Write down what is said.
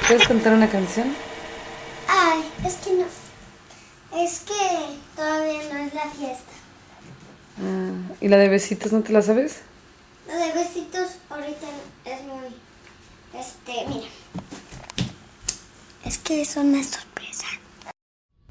¿Puedes cantar una canción? Ay, es que no. Es que todavía no es la fiesta. ¿Y la de besitos no te la sabes? Lo de besitos ahorita es muy... Mira. Es que son más...